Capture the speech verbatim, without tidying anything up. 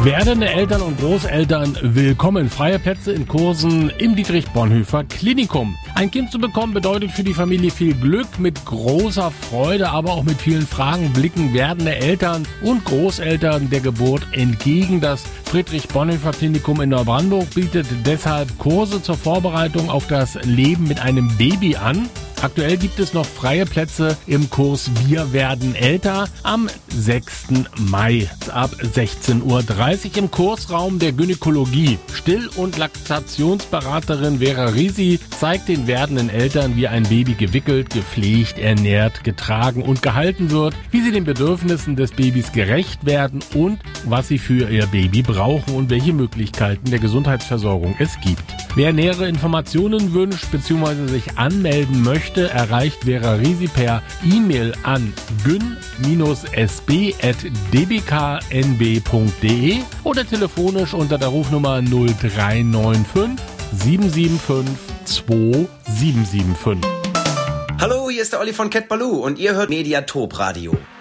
Werdende Eltern und Großeltern willkommen. Freie Plätze in Kursen im Dietrich-Bonhoeffer Klinikum. Ein Kind zu bekommen bedeutet für die Familie viel Glück. Mit großer Freude, aber auch mit vielen Fragen blicken werdende Eltern und Großeltern der Geburt entgegen. Das Friedrich-Bonhoeffer Klinikum in Neubrandenburg bietet deshalb Kurse zur Vorbereitung auf das Leben mit einem Baby an. Aktuell gibt es noch freie Plätze im Kurs Wir werden älter am sechsten Mai ab sechzehn Uhr dreißig im Kursraum der Gynäkologie. Still- und Laktationsberaterin Vera Risi zeigt den werdenden Eltern, wie ein Baby gewickelt, gepflegt, ernährt, getragen und gehalten wird, wie sie den Bedürfnissen des Babys gerecht werden und was sie für ihr Baby brauchen und welche Möglichkeiten der Gesundheitsversorgung es gibt. Wer nähere Informationen wünscht bzw. sich anmelden möchte, erreicht Vera Risi per E-Mail an gyn s b at d b k n b punkt d e oder telefonisch unter der Rufnummer null drei neun fünf sieben sieben fünf zwei sieben sieben fünf. Hallo, hier ist der Olli von Cat Baloo und ihr hört Mediatop Radio.